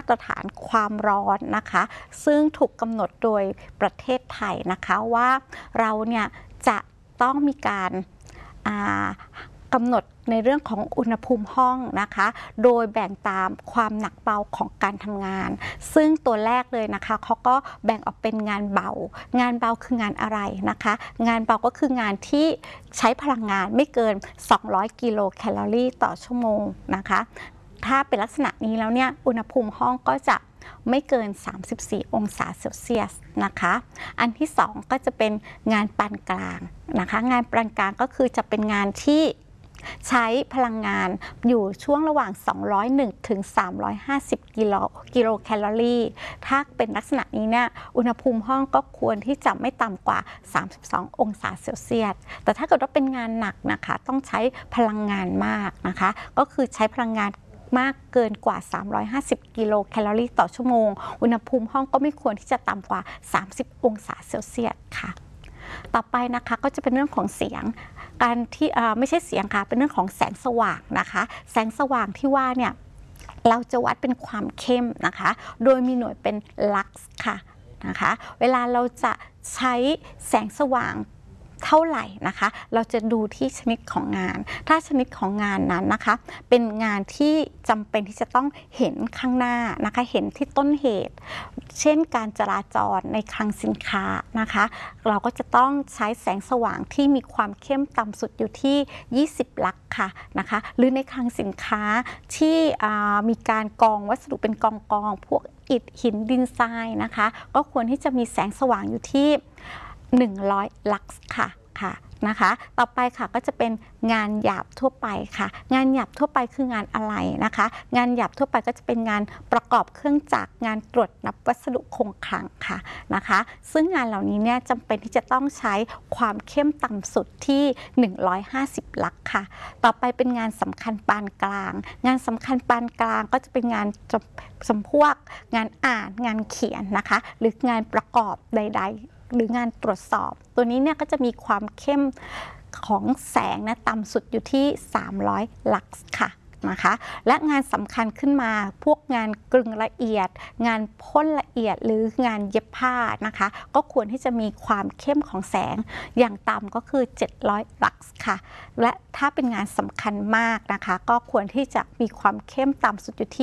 ตรฐานความร้อนนะคะซึ่งถูกกำหนดโดยประเทศไทยนะคะว่าเราเนี่ยจะต้องมีการกำหนดในเรื่องของอุณหภูมิห้องนะคะโดยแบ่งตามความหนักเบาของการทำงานซึ่งตัวแรกเลยนะคะเขาก็แบ่งออกเป็นงานเบางานเบาคืองานอะไรนะคะงานเบาก็คืองานที่ใช้พลังงานไม่เกิน200กิโลแคลอรี่ต่อชั่วโมงนะคะถ้าเป็นลักษณะนี้แล้วเนี่ยอุณหภูมิห้องก็จะไม่เกิน34องศาเซลเซียสนะคะอันที่2ก็จะเป็นงานปานกลางนะคะงานปานกลางก็คือจะเป็นงานที่ใช้พลังงานอยู่ช่วงระหว่าง201ถึง350กิโลแคลอรี่ถ้าเป็นลักษณะนี้เนี่ยอุณหภูมิห้องก็ควรที่จะไม่ต่ำกว่า32องศาเซลเซียสแต่ถ้าเกิดว่าเป็นงานหนักนะคะต้องใช้พลังงานมากนะคะก็คือใช้พลังงานมากเกินกว่า350กิโลแคลอรี่ต่อชั่วโมงอุณหภูมิห้องก็ไม่ควรที่จะต่ำกว่า30องศาเซลเซียสค่ะต่อไปนะคะก็จะเป็นเรื่องของเสียงการที่ไม่ใช่เสียงค่ะเป็นเรื่องของแสงสว่างนะคะแสงสว่างที่ว่าเนี่ยเราจะวัดเป็นความเข้มนะคะโดยมีหน่วยเป็นลักซ์ค่ะนะคะเวลาเราจะใช้แสงสว่างเท่าไหร่นะคะเราจะดูที่ชนิดของงานถ้าชนิดของงานนั้นนะคะเป็นงานที่จำเป็นที่จะต้องเห็นข้างหน้านะคะเห็นที่ต้นเหตุเช่นการจราจรในคลังสินค้านะคะเราก็จะต้องใช้แสงสว่างที่มีความเข้มต่ำสุดอยู่ที่20ลักซ์ค่ะนะคะหรือในคลังสินค้าที่มีการกองวัสดุเป็นกองพวกอิฐหินดินทรายนะคะก็ควรที่จะมีแสงสว่างอยู่ที่100ลักซ์ค่ะนะคะต่อไปค่ะก็จะเป็นงานหยาบทั่วไปค่ะงานหยาบทั่วไปคืองานอะไรนะคะงานหยาบทั่วไปก็จะเป็นงานประกอบเครื่องจักรงานตรวจนับวัสดุคงคลังค่ะนะคะซึ่งงานเหล่านี้เนี่ยจำเป็นที่จะต้องใช้ความเข้มต่ำสุดที่150ลักซ์ค่ะต่อไปเป็นงานสำคัญปานกลางงานสำคัญปานกลางก็จะเป็นงานจำพวกงานอ่านงานเขียนนะคะหรืองานประกอบใดๆหรืองานตรวจสอบตัวนี้เนี่ยก็จะมีความเข้มของแสงนะต่ำสุดอยู่ที่300ลักซ์ค่ะนะคะและงานสำคัญขึ้นมาพวกงานกลึงละเอียดงานพ่นละเอียดหรืองานเย็บผ้านะคะก็ควรที่จะมีความเข้มของแสงอย่างต่ำก็คือ700ลักซ์ค่ะและถ้าเป็นงานสำคัญมากนะคะก็ควรที่จะมีความเข้มต่ำสุดอยู่ที่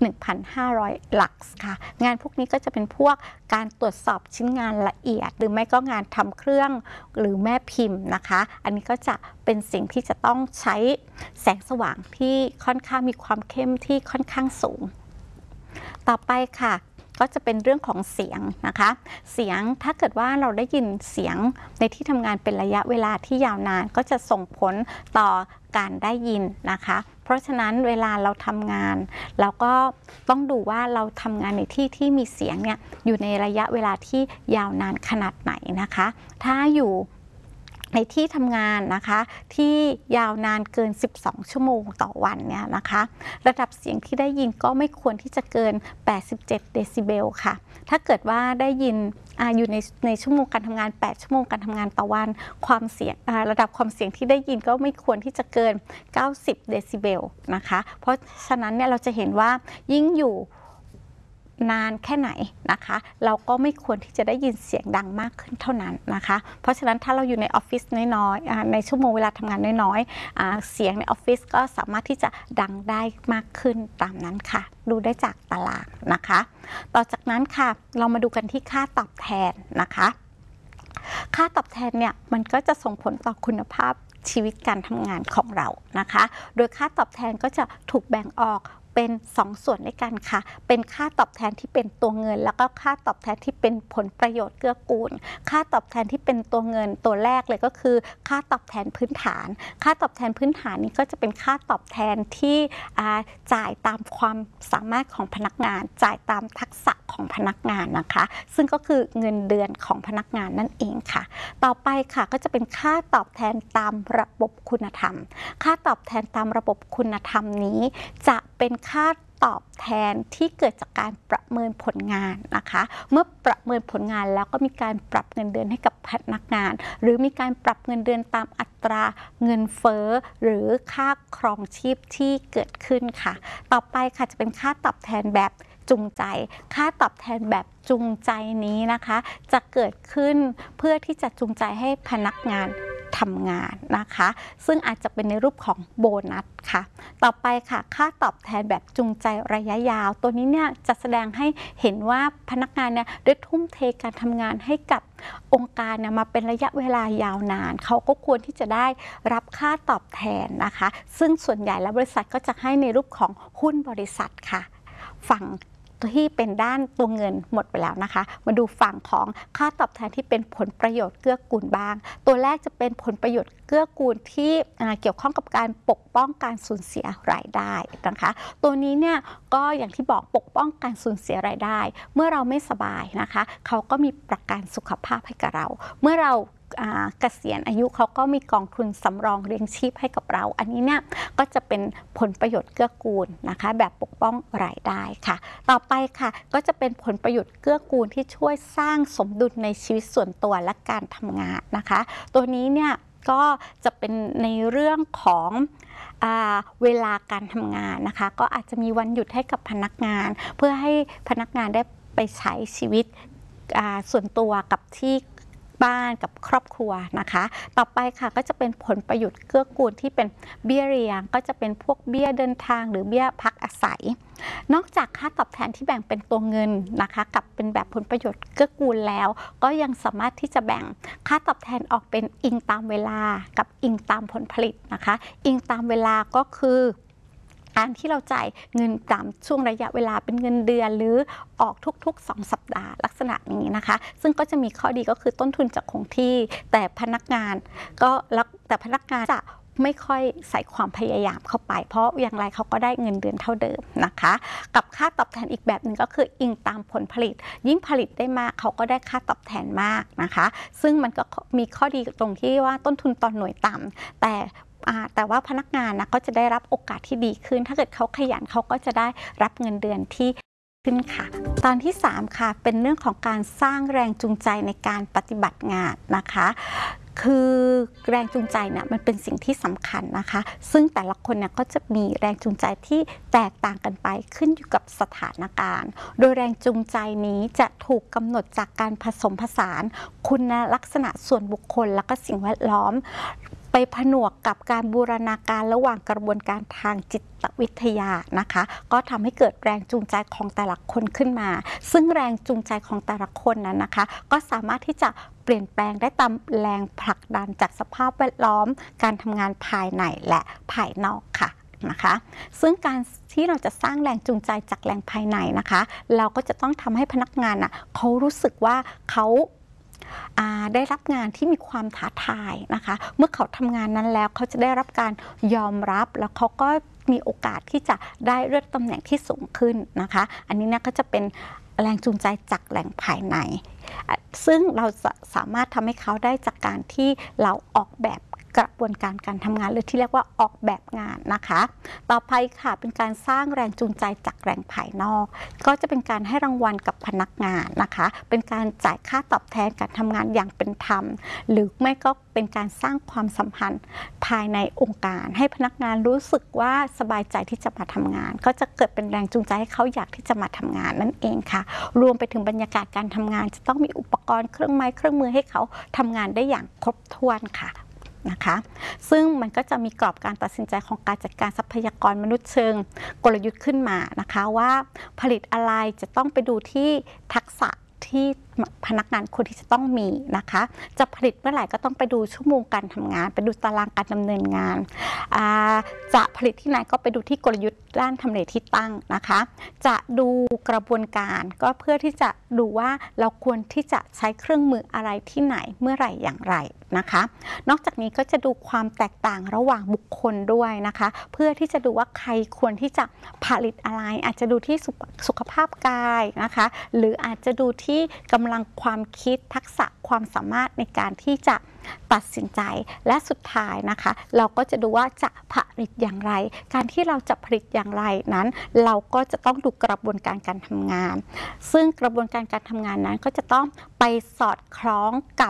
1,500 ลักซ์ค่ะงานพวกนี้ก็จะเป็นพวกการตรวจสอบชิ้นงานละเอียดหรือไม่ก็งานทำเครื่องหรือแม่พิมพ์นะคะอันนี้ก็จะเป็นสิ่งที่จะต้องใช้แสงสว่างที่ค่อนข้างมีความเข้มที่ค่อนข้างสูงต่อไปค่ะก็จะเป็นเรื่องของเสียงนะคะเสียงถ้าเกิดว่าเราได้ยินเสียงในที่ทำงานเป็นระยะเวลาที่ยาวนานก็จะส่งผลต่อการได้ยินนะคะเพราะฉะนั้นเวลาเราทำงานเราก็ต้องดูว่าเราทำงานในที่ที่มีเสียงเนี่ยอยู่ในระยะเวลาที่ยาวนานขนาดไหนนะคะถ้าอยู่ในที่ทำงานนะคะที่ยาวนานเกิน12ชั่วโมงต่อวันเนี่ยนะคะระดับเสียงที่ได้ยินก็ไม่ควรที่จะเกิน87เดซิเบลค่ะถ้าเกิดว่าได้ยินอยู่ในชั่วโมงการทำงาน8ชั่วโมงการทำงานต่อวันความเสียงระดับความเสียงที่ได้ยินก็ไม่ควรที่จะเกิน90เดซิเบลนะคะเพราะฉะนั้นเนี่ยเราจะเห็นว่ายิ่งอยู่นานแค่ไหนนะคะเราก็ไม่ควรที่จะได้ยินเสียงดังมากขึ้นเท่านั้นนะคะเพราะฉะนั้นถ้าเราอยู่ในออฟฟิศน้อยๆในชั่วโมงเวลาทำงานน้อยๆเสียงในออฟฟิศก็สามารถที่จะดังได้มากขึ้นตามนั้นค่ะดูได้จากตารางนะคะต่อจากนั้นค่ะเรามาดูกันที่ค่าตอบแทนนะคะค่าตอบแทนเนี่ยมันก็จะส่งผลต่อคุณภาพชีวิตการทำงานของเรานะคะโดยค่าตอบแทนก็จะถูกแบ่งออกเป็น2ส่วนด้วยกันค่ะเป็นค่าตอบแทนที่เป็นตัวเงินแล้วก็ค่าตอบแทนที่เป็นผลประโยชน์เกื้อกูลค่าตอบแทนที่เป็นตัวเงินตัวแรกเลยก็คือค่าตอบแทนพื้นฐานค่าตอบแทนพื้นฐานนี้ก็จะเป็นค่าตอบแทนที่จ่ายตามความสามารถของพนักงานจ่ายตามทักษะของพนักงานนะคะซึ่งก็คือเงินเดือนของพนักงานนั่นเองค่ะต่อไปค่ะก็จะเป็นค่าตอบแทนตามระบบคุณธรรมค่าตอบแทนตามระบบคุณธรรมนี้จะเป็นค่าตอบแทนที่เกิดจากการประเมินผลงานนะคะเมื่อประเมินผลงานแล้วก็มีการปรับเงินเดือนให้กับพนักงานหรือมีการปรับเงินเดือนตามอัตราเงินเฟ้อหรือค่าครองชีพที่เกิดขึ้นค่ะต่อไปค่ะจะเป็นค่าตอบแทนแบบจูงใจค่าตอบแทนแบบจูงใจนี้นะคะจะเกิดขึ้นเพื่อที่จะจูงใจให้พนักงานทำงานนะคะซึ่งอาจจะเป็นในรูปของโบนัสค่ะต่อไปค่ะค่าตอบแทนแบบจูงใจระยะยาวตัวนี้เนี่ยจะแสดงให้เห็นว่าพนักงานเนี่ยได้ทุ่มเทการทำงานให้กับองค์การเนี่ยมาเป็นระยะเวลายาวนานเขาก็ควรที่จะได้รับค่าตอบแทนนะคะซึ่งส่วนใหญ่แล้วบริษัทก็จะให้ในรูปของหุ้นบริษัทค่ะฝั่งที่เป็นด้านตัวเงินหมดไปแล้วนะคะมาดูฝั่งของค่าตอบแทนที่เป็นผลประโยชน์เกื้อกูลบ้างตัวแรกจะเป็นผลประโยชน์เกื้อกูลที่เกี่ยวข้องกับการปกป้องการสูญเสียรายได้นะคะตัวนี้เนี่ยก็อย่างที่บอกปกป้องการสูญเสียรายได้เมื่อเราไม่สบายนะคะเขาก็มีประกันสุขภาพให้กับเราเมื่อเราเกษียณอายุเขาก็มีกองทุนสำรองเลี้ยงชีพให้กับเราอันนี้เนี่ยก็จะเป็นผลประโยชน์เกื้อกูลนะคะแบบปกป้องรายได้ค่ะต่อไปค่ะก็จะเป็นผลประโยชน์เกื้อกูลที่ช่วยสร้างสมดุลในชีวิตส่วนตัวและการทำงานนะคะตัวนี้เนี่ยก็จะเป็นในเรื่องของเวลาการทำงานนะคะก็อาจจะมีวันหยุดให้กับพนักงานเพื่อให้พนักงานได้ไปใช้ชีวิตส่วนตัวกับที่บ้านกับครอบครัวนะคะต่อไปค่ะก็จะเป็นผลประโยชน์เกื้อกูลที่เป็นเบี้ยเลี้ยงก็จะเป็นพวกเบี้ยเดินทางหรือเบี้ยพักอาศัยนอกจากค่าตอบแทนที่แบ่งเป็นตัวเงินนะคะกับเป็นแบบผลประโยชน์เกื้อกูลแล้วก็ยังสามารถที่จะแบ่งค่าตอบแทนออกเป็นอิงตามเวลากับอิงตามผลผลิตนะคะอิงตามเวลาก็คือการที่เราจ่ายเงินตามช่วงระยะเวลาเป็นเงินเดือนหรือออกทุกๆ2 สัปดาห์ลักษณะนี้นะคะซึ่งก็จะมีข้อดีก็คือต้นทุนจะคงที่แต่พนักงานจะไม่ค่อยใส่ความพยายามเข้าไปเพราะอย่างไรเขาก็ได้เงินเดือนเท่าเดิมนะคะกับค่าตอบแทนอีกแบบหนึ่งก็คืออิงตามผลผลิตยิ่งผลิตได้มากเขาก็ได้ค่าตอบแทนมากนะคะซึ่งมันก็มีข้อดีตรงที่ว่าต้นทุนต่อหน่วยต่ำแต่ว่าพนักงานนะก็จะได้รับโอกาสที่ดีขึ้นถ้าเกิดเขาขยันเขาก็จะได้รับเงินเดือนที่ขึ้นค่ะตอนที่3ค่ะเป็นเรื่องของการสร้างแรงจูงใจในการปฏิบัติงานนะคะคือแรงจูงใจเนี่ยมันเป็นสิ่งที่สำคัญนะคะซึ่งแต่ละคนเนี่ยก็จะมีแรงจูงใจที่แตกต่างกันไปขึ้นอยู่กับสถานการณ์โดยแรงจูงใจนี้จะถูกกำหนดจากการผสมผสานคุณลักษณะส่วนบุคคลและก็สิ่งแวดล้อมไปผนวกกับการบูรณาการระหว่างกระบวนการทางจิตวิทยานะคะก็ทำให้เกิดแรงจูงใจของแต่ละคนขึ้นมาซึ่งแรงจูงใจของแต่ละคนนั้นนะคะก็สามารถที่จะเปลี่ยนแปลงได้ตามแรงผลักดันจากสภาพแวดล้อมการทำงานภายในและภายนอกค่ะนะคะซึ่งการที่เราจะสร้างแรงจูงใจจากแรงภายในนะคะเราก็จะต้องทำให้พนักงานเขารู้สึกว่าเขาได้รับงานที่มีความท้าทายนะคะเมื่อเขาทำงานนั้นแล้วเขาจะได้รับการยอมรับแล้วเขาก็มีโอกาสที่จะได้เลื่อนตำแหน่งที่สูงขึ้นนะคะอันนี้เนี่ยก็จะเป็นแรงจูงใจจากแหล่งภายในซึ่งเราสามารถทำให้เขาได้จากการที่เราออกแบบกระบวนการการทำงานหรือที่เรียกว่าออกแบบงานนะคะต่อไปค่ะเป็นการสร้างแรงจูงใจจากแรงภายนอกก็จะเป็นการให้รางวัลกับพนักงานนะคะเป็นการจ่ายค่าตอบแทนการทำงานอย่างเป็นธรรมหรือไม่ก็เป็นการสร้างความสัมพันธ์ภายในองค์การให้พนักงานรู้สึกว่าสบายใจที่จะมาทำงานก็จะเกิดเป็นแรงจูงใจให้เขาอยากที่จะมาทำงานนั่นเองค่ะรวมไปถึงบรรยากาศการทำงานจะต้องมีอุปกรณ์เครื่องไม้เครื่องมือให้เขาทำงานได้อย่างครบถ้วนค่ะนะคะซึ่งมันก็จะมีกรอบการตัดสินใจของการจัดการทรัพยากรมนุษย์เชิงกลยุทธ์ขึ้นมานะคะว่าผลิตอะไรจะต้องไปดูที่ทักษะที่พนักงานคนที่จะต้องมีนะคะจะผลิตเมื่อไหร่ก็ต้องไปดูชั่วโมงการทำงานไปดูตารางการดำเนินงานจะผลิตที่ไหนก็ไปดูที่กลยุทธ์ด้านทำเลที่ตั้งนะคะจะดูกระบวนการก็เพื่อที่จะดูว่าเราควรที่จะใช้เครื่องมืออะไรที่ไหนเมื่อไหร่อย่างไรนะคะนอกจากนี้ก็จะดูความแตกต่างระหว่างบุคคลด้วยนะคะเพื่อที่จะดูว่าใครควรที่จะผลิตอะไรอาจจะดูที่สุขภาพกายนะคะหรืออาจจะดูที่กำลังความคิดทักษะความสามารถในการที่จะตัดสินใจและสุดท้ายนะคะเราก็จะดูว่าจะผลิตอย่างไรการที่เราจะผลิตอย่างไรนั้นเราก็จะต้องดูกระบวนการการทำงานซึ่งกระบวนการการทำงานนั้นก็จะต้องไปสอดคล้องกับ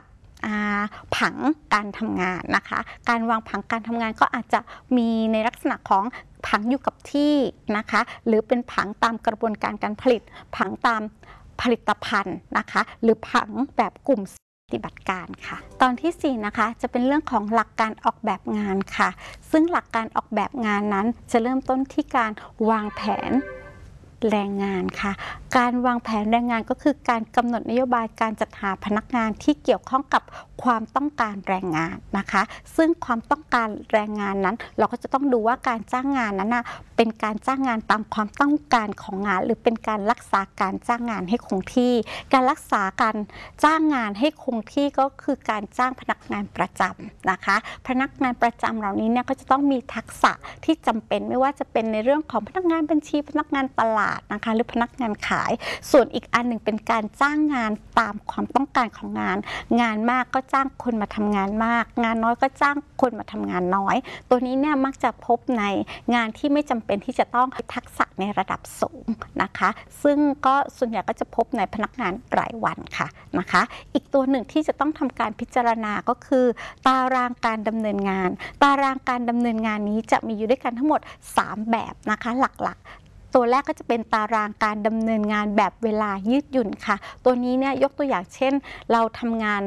ผังการทำงานนะคะการวางผังการทำงานก็อาจจะมีในลักษณะของผังอยู่กับที่นะคะหรือเป็นผังตามกระบวนการการผลิตผังตามผลิตภัณฑ์นะคะหรือผังแบบกลุ่มปฏิบัติการค่ะตอนที่4นะคะจะเป็นเรื่องของหลักการออกแบบงานค่ะซึ่งหลักการออกแบบงานนั้นจะเริ่มต้นที่การวางแผนแรงงานค่ะการวางแผนแรงงานก็คือการกำหนดนโยบายการจัดหาพนักงานที่เกี่ยวข้องกับความต้องการแรงงานนะคะซึ่งความต้องการแรงงานนั้นเราก็จะต้องดูว่าการจ้างงานนั้นนะเป็นการจ้างงานตามความต้องการของงานหรือเป็นการรักษาการจ้างงานให้คงที่การรักษาการจ้างงานให้คงที่ก็คือการจ้างพนักงานประจำนะคะพนักงานประจำเหล่านี้เนี่ยก็จะต้องมีทักษะที่จำเป็นไม่ว่าจะเป็นในเรื่องของพนักงานบัญชีพนักงานตลาดนะคะหรือพนักงานขายส่วนอีกอันหนึ่งเป็นการจ้างงานตามความต้องการของงานงานมากก็จ้างคนมาทำงานมากงานน้อยก็จ้างคนมาทำงานน้อยตัวนี้เนี่ยมักจะพบในงานที่ไม่จำเป็นที่จะต้องทักษะในระดับสูงนะคะซึ่งก็ส่วนใหญ่ก็จะพบในพนักงานรายวันค่ะนะคะอีกตัวหนึ่งที่จะต้องทำการพิจารณาก็คือตารางการดำเนินงานตารางการดำเนินงานนี้จะมีอยู่ด้วยกันทั้งหมด3แบบนะคะหลักๆตัวแรกก็จะเป็นตารางการดำเนินงานแบบเวลายืดหยุ่นค่ะตัวนี้เนี่ยยกตัวอย่างเช่นเราทำงาน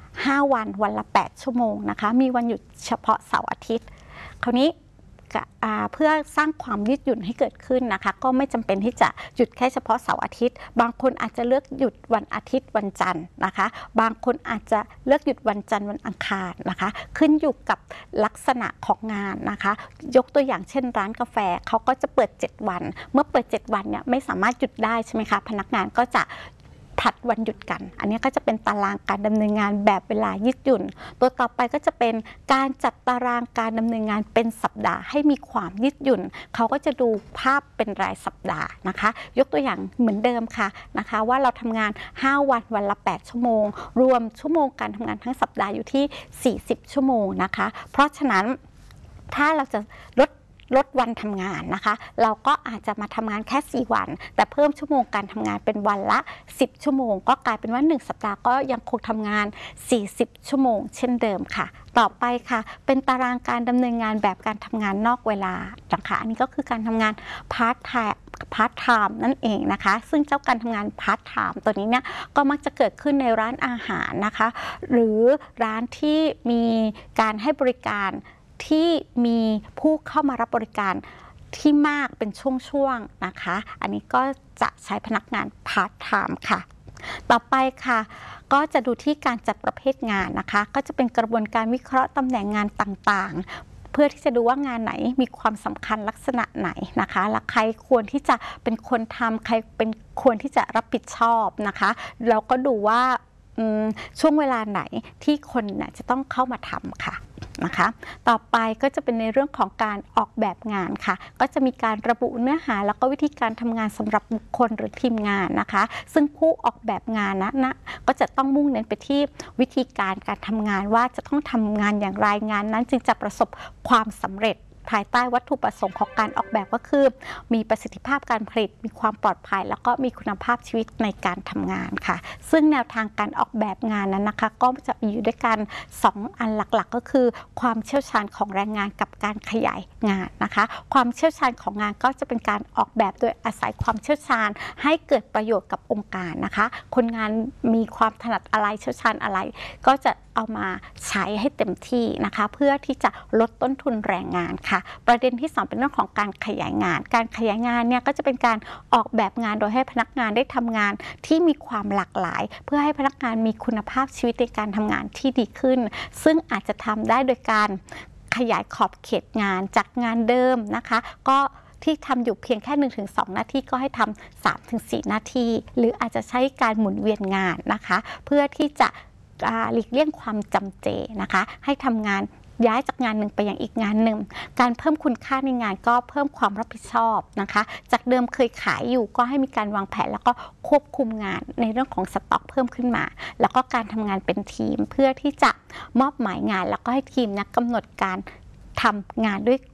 5 วันวันละ8 ชั่วโมงนะคะมีวันหยุดเฉพาะเสาร์อาทิตย์คราวนี้เพื่อสร้างความยืดหยุ่นให้เกิดขึ้นนะคะก็ไม่จำเป็นที่จะหยุดแค่เฉพาะเสาร์อาทิตย์บางคนอาจจะเลือกหยุดวันอาทิตย์วันจันทร์นะคะบางคนอาจจะเลือกหยุดวันจันทร์วันอังคารนะคะขึ้นอยู่กับลักษณะของงานนะคะยกตัวอย่างเช่นร้านกาแฟเขาก็จะเปิด7 วันเมื่อเปิด7 วันเนี่ยไม่สามารถหยุดได้ใช่ไหมคะพนักงานก็จะผลัดวันหยุดกันอันนี้ก็จะเป็นตารางการดำเนินงานแบบเวลายืดหยุ่นตัวต่อไปก็จะเป็นการจัดตารางการดำเนินงานเป็นสัปดาห์ให้มีความยืดหยุ่นเขาก็จะดูภาพเป็นรายสัปดาห์นะคะยกตัวอย่างเหมือนเดิมค่ะนะคะว่าเราทำงาน5 วันวันละ8 ชั่วโมงรวมชั่วโมงการทำงานทั้งสัปดาห์อยู่ที่40 ชั่วโมงนะคะเพราะฉะนั้นถ้าเราจะลดวันทำงานนะคะเราก็อาจจะมาทำงานแค่4 วันแต่เพิ่มชั่วโมงการทำงานเป็นวันละ10 ชั่วโมงก็กลายเป็นว่า1 สัปดาห์ก็ยังคงทำงาน40 ชั่วโมงเช่นเดิมค่ะต่อไปค่ะเป็นตารางการดำเนินงานแบบการทำงานนอกเวลานะคะอันนี้ก็คือการทำงานพาร์ทไทม์นั่นเองนะคะซึ่งเจ้าการทำงานพาร์ทไทม์ตัวนี้เนี่ยก็มักจะเกิดขึ้นในร้านอาหารนะคะหรือร้านที่มีการให้บริการที่มีผู้เข้ามารับบริการที่มากเป็นช่วงๆนะคะอันนี้ก็จะใช้พนักงานพาร์ทไทม์ค่ะต่อไปค่ะก็จะดูที่การจัดประเภทงานนะคะก็จะเป็นกระบวนการวิเคราะห์ตำแหน่งงานต่างๆเพื่อที่จะดูว่างานไหนมีความสำคัญลักษณะไหนนะคะและใครควรที่จะเป็นคนทำใครเป็นควรที่จะรับผิดชอบนะคะแล้วก็ดูว่าช่วงเวลาไหนที่คนจะต้องเข้ามาทำค่ะนะคะต่อไปก็จะเป็นในเรื่องของการออกแบบงานค่ะก็จะมีการระบุเนื้อหาแล้วก็วิธีการทำงานสำหรับบุคคลหรือทีมงานนะคะซึ่งผู้ออกแบบงานนะก็จะต้องมุ่งเน้นไปที่วิธีการทำงานว่าจะต้องทำงานอย่างไรงานนั้นจึงจะประสบความสำเร็จภายใต้วัตถุประสงค์ของการออกแบบก็คือมีประสิทธิภาพการผลิตมีความปลอดภัยแล้วก็มีคุณภาพชีวิตในการทำงานค่ะซึ่งแนวทางการออกแบบงานนั้นนะคะก็จะมีอยู่ด้วยกัน2 อันหลักๆก็คือความเชี่ยวชาญของแรงงานกับการขยายงานนะคะความเชี่ยวชาญของงานก็จะเป็นการออกแบบโดยอาศัยความเชี่ยวชาญให้เกิดประโยชน์กับองค์การนะคะคนงานมีความถนัดอะไรเชี่ยวชาญอะไรก็จะเอามาใช้ให้เต็มที่นะคะเพื่อที่จะลดต้นทุนแรงงานค่ะประเด็นที่2เป็นเรื่องของการขยายงานการขยายงานเนี่ยก็จะเป็นการออกแบบงานโดยให้พนักงานได้ทำงานที่มีความหลากหลายเพื่อให้พนักงานมีคุณภาพชีวิตในการทำงานที่ดีขึ้นซึ่งอาจจะทำได้โดยการขยายขอบเขตงานจากงานเดิมนะคะก็ที่ทำอยู่เพียงแค่ 1-2 หน้าที่ก็ให้ทำ 3-4 หน้าที่หรืออาจจะใช้การหมุนเวียนงานนะคะเพื่อที่จะหลีกเลี่ยงความจำเจนะคะให้ทำงานย้ายจากงานหนึ่งไปยังอีกงานหนึ่งการเพิ่มคุณค่าในงานก็เพิ่มความรับผิดชอบนะคะจากเดิมเคยขายอยู่ก็ให้มีการวางแผนแล้วก็ควบคุมงานในเรื่องของสต็อกเพิ่มขึ้นมาแล้วก็การทำงานเป็นทีมเพื่อที่จะมอบหมายงานแล้วก็ให้ทีมกำหนดการทำงานด้วยข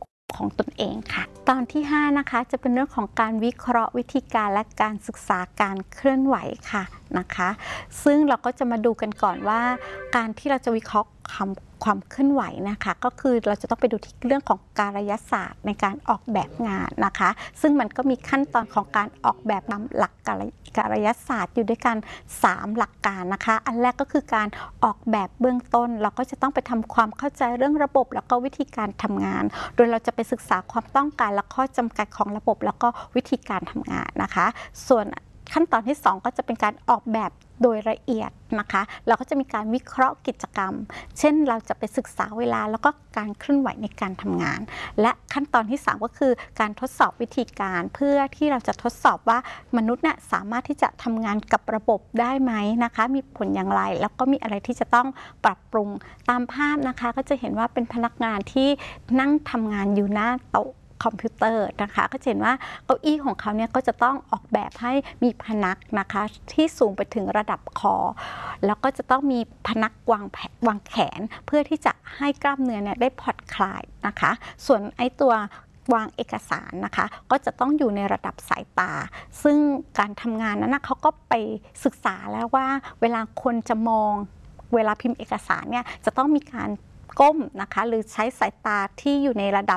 ของตนเองค่ะตอนที่5นะคะจะเป็นเรื่องของการวิเคราะห์วิธีการและการศึกษาการเคลื่อนไหวค่ะนะคะซึ่งเราก็จะมาดูกันก่อนว่าการที่เราจะวิเคราะห์ความเคลื่อนไหวนะคะก็คือเราจะต้องไปดูที่เรื่องของการยศาสตร์ในการออกแบบงานนะคะซึ่งมันก็มีขั้นตอนของการออกแบบตามหลักการยศาสตร์อยู่ด้วยกัน3หลักการนะคะอันแรกก็คือการออกแบบเบื้องต้นเราก็จะต้องไปทำความเข้าใจเรื่องระบบแล้วก็วิธีการทำงานโดยเราจะไปศึกษาความต้องการและข้อจำกัดของระบบแล้วก็วิธีการทำงานนะคะส่วนขั้นตอนที่2ก็จะเป็นการออกแบบโดยละเอียดนะคะเราก็จะมีการวิเคราะห์กิจกรรมเช่นเราจะไปศึกษาเวลาแล้วก็การเคลื่อนไหวในการทำงานและขั้นตอนที่3ก็คือการทดสอบวิธีการเพื่อที่เราจะทดสอบว่ามนุษย์เนี่ยสามารถที่จะทำงานกับระบบได้ไหมนะคะมีผลอย่างไรแล้วก็มีอะไรที่จะต้องปรับปรุงตามภาพนะคะก็จะเห็นว่าเป็นพนักงานที่นั่งทำงานอยู่หน้าโต๊ะคอมพิวเตอร์นะคะก็เห็นว่าเก้าอี้ของเขาเนี่ยก็จะต้องออกแบบให้มีพนักนะคะที่สูงไปถึงระดับคอแล้วก็จะต้องมีพนักวางแขนเพื่อที่จะให้กล้ามเนื้อเนี่ยได้ผ่อนคลายนะคะส่วนไอ้ตัววางเอกสารนะคะก็จะต้องอยู่ในระดับสายตาซึ่งการทำงานนั้นนะเขาก็ไปศึกษาแล้วว่าเวลาคนจะมองเวลาพิมพ์เอกสารเนี่ยจะต้องมีการก้มนะคะหรือใช้สายตาที่อยู่ในระดับ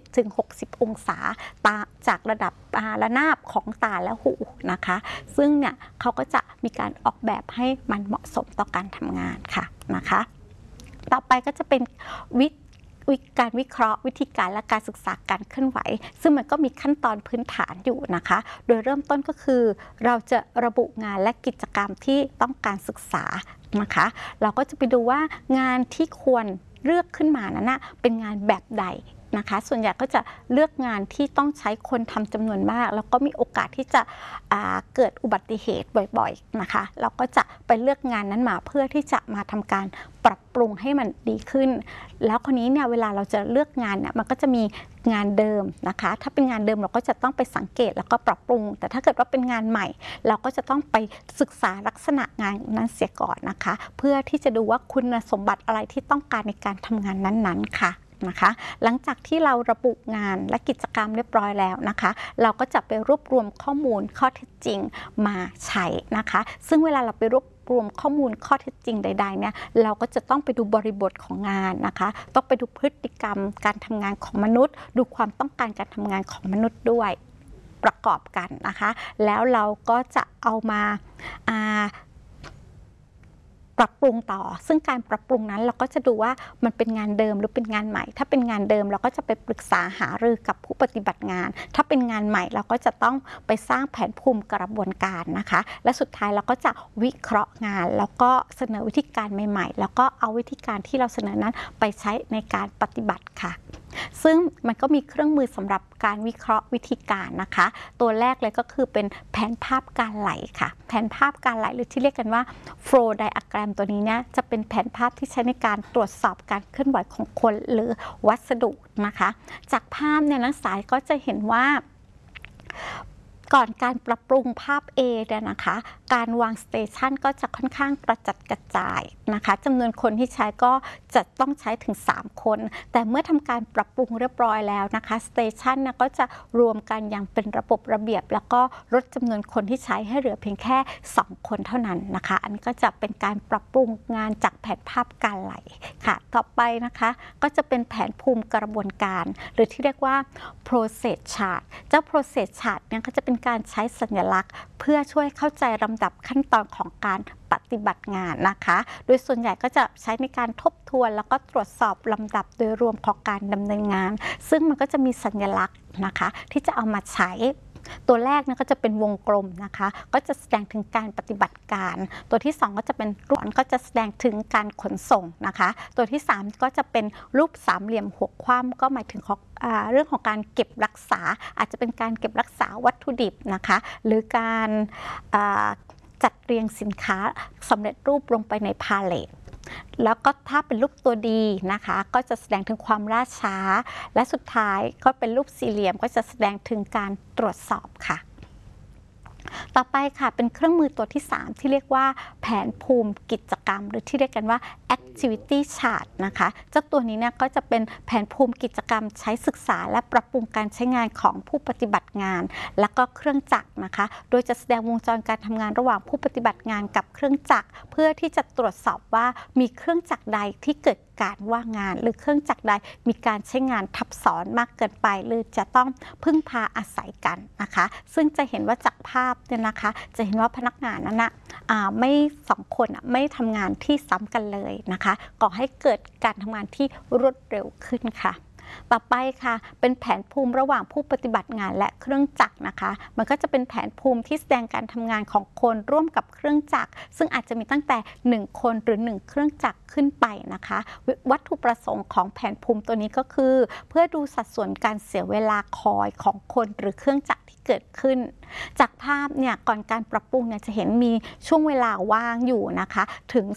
20-60 องศาตาจากระดับระนาบของตาและหูนะคะซึ่งเนี่ยเขาก็จะมีการออกแบบให้มันเหมาะสมต่อการทำงานค่ะนะคะต่อไปก็จะเป็นการวิเคราะห์วิธีการและการศึกษาการเคลื่อนไหวซึ่งมันก็มีขั้นตอนพื้นฐานอยู่นะคะโดยเริ่มต้นก็คือเราจะระบุงานและกิจกรรมที่ต้องการศึกษานะคะเราก็จะไปดูว่างานที่ควรเลือกขึ้นมานั้นนะเป็นงานแบบใดนะคะส่วนใหญ่ก็จะเลือกงานที่ต้องใช้คนทำจำนวนมากแล้วก็มีโอกาสที่จะเกิดอุบัติเหตุบ่อยๆนะคะเราก็จะไปเลือกงานนั้นมาเพื่อที่จะมาทำการปรับปรุงให้มันดีขึ้นแล้วคนนี้เนี่ยเวลาเราจะเลือกงานเนี่ยมันก็จะมีงานเดิมนะคะถ้าเป็นงานเดิมเราก็จะต้องไปสังเกตแล้วก็ปรับปรุงแต่ถ้าเกิดว่าเป็นงานใหม่เราก็จะต้องไปศึกษาลักษณะงานนั้นเสียก่อนนะคะเพื่อที่จะดูว่าคุณสมบัติอะไรที่ต้องการในการทำงานนั้นๆค่ะนะคะหลังจากที่เราระบุงานและกิจกรรมเรียบร้อยแล้วนะคะเราก็จะไปรวบรวมข้อมูลข้อเท็จจริงมาใช้นะคะซึ่งเวลาเราไปรวบรวมข้อมูลข้อเท็จจริงใดๆเนี่ยเราก็จะต้องไปดูบริบทของงานนะคะต้องไปดูพฤติกรรมการทำงานของมนุษย์ดูความต้องการการทำงานของมนุษย์ด้วยประกอบกันนะคะแล้วเราก็จะเอามาปรับปรุงต่อซึ่งการปรับปรุงนั้นเราก็จะดูว่ามันเป็นงานเดิมหรือเป็นงานใหม่ถ้าเป็นงานเดิมเราก็จะไปปรึกษาหารือกับผู้ปฏิบัติงานถ้าเป็นงานใหม่เราก็จะต้องไปสร้างแผนภูมิกระบวนการนะคะและสุดท้ายเราก็จะวิเคราะห์งานแล้วก็เสนอวิธีการใหม่ๆแล้วก็เอาวิธีการที่เราเสนอนั้นไปใช้ในการปฏิบัติค่ะซึ่งมันก็มีเครื่องมือสำหรับการวิเคราะห์วิธีการนะคะตัวแรกเลยก็คือเป็นแผนภาพการไหลค่ะแผนภาพการไหลหรือที่เรียกกันว่า flow diagram ตัวนี้เนี่ยจะเป็นแผนภาพที่ใช้ในการตรวจสอบการเคลื่อนไหวของคนหรือวัสดุนะคะจากภาพเนี่ยนักศึกษาก็จะเห็นว่าก่อนการปรับปรุงภาพ A เนี่ยนะคะการวางสเตชันก็จะค่อนข้างกระจัดกระจายนะคะจำนวนคนที่ใช้ก็จะต้องใช้ถึง3คนแต่เมื่อทำการปรับปรุงเรียบร้อยแล้วนะคะสเตชันก็จะรวมกันอย่างเป็นระบบระเบียบแล้วก็ลดจำนวนคนที่ใช้ให้เหลือเพียงแค่2คนเท่านั้นนะคะอันนี้ก็จะเป็นการปรับปรุงงานจากแผนภาพการไหลค่ะต่อไปนะคะก็จะเป็นแผนภูมิกระบวนการหรือที่เรียกว่า process chart เจ้า process chart เนี่ยก็จะเป็นการใช้สัญลักษณ์เพื่อช่วยเข้าใจลำดับขั้นตอนของการปฏิบัติงานนะคะโดยส่วนใหญ่ก็จะใช้ในการทบทวนแล้วก็ตรวจสอบลำดับโดยรวมของการดำเนินงานซึ่งมันก็จะมีสัญลักษณ์นะคะที่จะเอามาใช้ตัวแรกก็จะเป็นวงกลมนะคะก็จะแสดงถึงการปฏิบัติการตัวที่2ก็จะเป็นรูปก็จะแสดงถึงการขนส่งนะคะตัวที่3ก็จะเป็นรูปสามเหลี่ยมหัวคว่ำก็หมายถึงเรื่องของการเก็บรักษาอาจจะเป็นการเก็บรักษาวัตถุดิบนะคะหรือการจัดเรียงสินค้าสำเร็จรูปลงไปในพาเลทแล้วก็ถ้าเป็นรูปตัวดีนะคะก็จะแสดงถึงความล่าช้าและสุดท้ายก็เป็นรูปสี่เหลี่ยมก็จะแสดงถึงการตรวจสอบค่ะต่อไปค่ะเป็นเครื่องมือตัวที่3ที่เรียกว่าแผนภูมิกิจกรรมหรือที่เรียกกันว่า activity chart นะคะเจ้าตัวนี้เนี่ยก็จะเป็นแผนภูมิกิจกรรมใช้ศึกษาและปรับปรุงการใช้งานของผู้ปฏิบัติงานและก็เครื่องจักรนะคะโดยจะแสดงวงจรการทำงานระหว่างผู้ปฏิบัติงานกับเครื่องจักรเพื่อที่จะตรวจสอบว่ามีเครื่องจักรใดที่เกิดการว่างงานหรือเครื่องจักรใดมีการใช้งานทับซ้อนมากเกินไปหรือจะต้องพึ่งพาอาศัยกันนะคะซึ่งจะเห็นว่าจากภาพเนี่ยนะคะจะเห็นว่าพนักงานนั้นไม่2 คนไม่ทำงานที่ซ้ำกันเลยนะคะก่อให้เกิดการทำงานที่รวดเร็วขึ้นค่ะต่อไปค่ะเป็นแผนภูมิระหว่างผู้ปฏิบัติงานและเครื่องจักรนะคะมันก็จะเป็นแผนภูมิที่แสดงการทำงานของคนร่วมกับเครื่องจักรซึ่งอาจจะมีตั้งแต่1 คนหรือ1 เครื่องจักรขึ้นไปนะคะวัตถุประสงค์ของแผนภูมิตัวนี้ก็คือเพื่อดูสัดส่วนการเสียเวลาคอยของคนหรือเครื่องจักรที่เกิดขึ้นจากภาพเนี่ยก่อนการปรับปรุงเนี่ยจะเห็นมีช่วงเวลาว่างอยู่นะคะถึง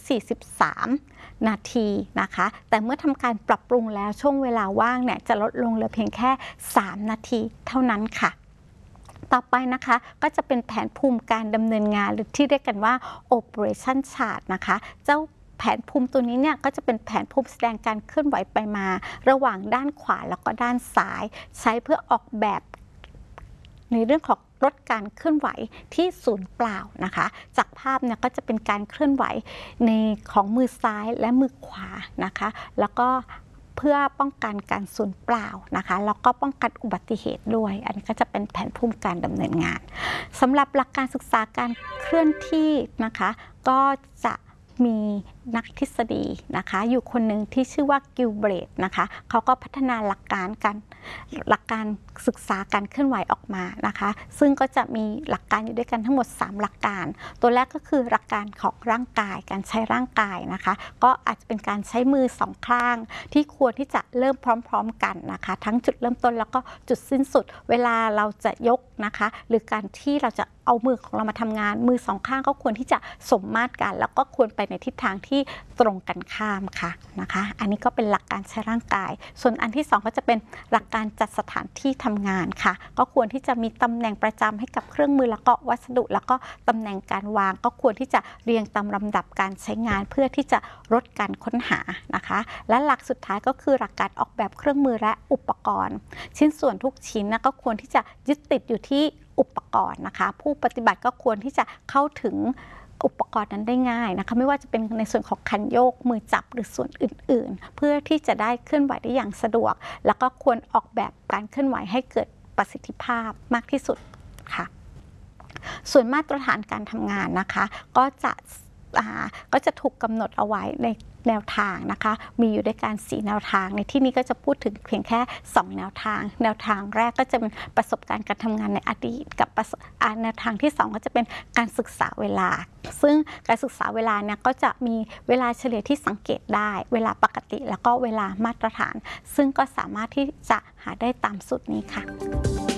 43 นาทีนะคะแต่เมื่อทำการปรับปรุงแล้วช่วงเวลาว่างเนี่ยจะลดลงเหลือเพียงแค่3 นาทีเท่านั้นค่ะต่อไปนะคะก็จะเป็นแผนภูมิการดำเนินงานหรือที่เรียกกันว่า operation chart นะคะเจ้าแผนภูมิตัวนี้เนี่ยก็จะเป็นแผนภูมิแสดงการเคลื่อนไหวไปมาระหว่างด้านขวาแล้วก็ด้านซ้ายใช้เพื่อออกแบบในเรื่องของลดการเคลื่อนไหวที่ศูนย์เปล่านะคะจากภาพเนี่ยก็จะเป็นการเคลื่อนไหวในของมือซ้ายและมือขวานะคะแล้วก็เพื่อป้องกันการสูญเปล่านะคะแล้วก็ป้องกันอุบัติเหตุด้วยอันนี้ก็จะเป็นแผนภูมิการดำเนินงานสำหรับหลักการศึกษาการเคลื่อนที่นะคะก็จะมีนักทฤษฎีนะคะอยู่คนหนึ่งที่ชื่อว่ากิลเบรตนะคะเขาก็พัฒนาหลักการศึกษาการเคลื่อนไหวออกมานะคะซึ่งก็จะมีหลักการอยู่ด้วยกันทั้งหมด3 หลักการตัวแรกก็คือหลักการของร่างกายการใช้ร่างกายนะคะก็อาจจะเป็นการใช้มือ2 ข้างที่ควรที่จะเริ่มพร้อมๆกันนะคะทั้งจุดเริ่มต้นแล้วก็จุดสิ้นสุดเวลาเราจะยกนะคะหรือการที่เราจะเอามือของเรามาทำงานมือ2 ข้างก็ควรที่จะสมมาตรกันแล้วก็ควรไปในทิศทางที่ตรงกันข้ามค่ะนะคะอันนี้ก็เป็นหลักการใช้ร่างกายส่วนอันที่2ก็จะเป็นหลักการจัดสถานที่ทำงานค่ะก็ควรที่จะมีตำแหน่งประจำให้กับเครื่องมือแล้วก็วัสดุแล้วก็ตำแหน่งการวางก็ควรที่จะเรียงตามลำดับการใช้งานเพื่อที่จะลดการค้นหานะคะและหลักสุดท้ายก็คือหลักการออกแบบเครื่องมือและอุปกรณ์ชิ้นส่วนทุกชิ้นก็ควรที่จะยึดติดอยู่ที่อุปกรณ์นะคะผู้ปฏิบัติก็ควรที่จะเข้าถึงอุปกรณ์นั้นได้ง่ายนะคะไม่ว่าจะเป็นในส่วนของคันโยกมือจับหรือส่วนอื่นๆเพื่อที่จะได้เคลื่อนไหวได้อย่างสะดวกแล้วก็ควรออกแบบการเคลื่อนไหวให้เกิดประสิทธิภาพมากที่สุดค่ะส่วนมาตรฐานการทำงานนะคะก็จะถูกกำหนดเอาไว้ในแนวทางนะคะมีอยู่ด้วยกัน4 แนวทางในที่นี้ก็จะพูดถึงเพียงแค่2 แนวทางแนวทางแรกก็จะเป็นประสบการณ์การทำงานในอดีตกับแนวทางที่2ก็จะเป็นการศึกษาเวลาซึ่งการศึกษาเวลาเนี่ยก็จะมีเวลาเฉลี่ยที่สังเกตได้เวลาปกติแล้วก็เวลามาตรฐานซึ่งก็สามารถที่จะหาได้ตามสูตรนี้ค่ะ